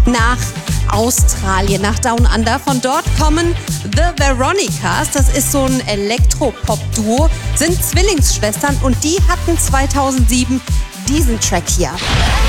nach Australien, nach Down Under. Von dort kommen The Veronicas. Das ist so ein Elektropop-Duo, sind Zwillingsschwestern und die hatten 2007 diesen Track hier.